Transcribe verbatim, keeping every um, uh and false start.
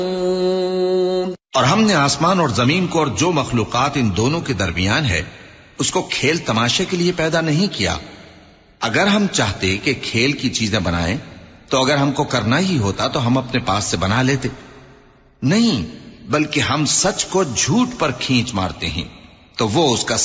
और हमने आसमान और जमीन को और जो मखलूकात इन दोनों के दरमियान है उसको खेल तमाशे के लिए पैदा नहीं किया। अगर हम चाहते कि खेल की चीजें बनाएं तो अगर हमको करना ही होता तो हम अपने पास से बना लेते। नहीं, बल्कि हम सच को झूठ पर खींच मारते हैं तो वो उसका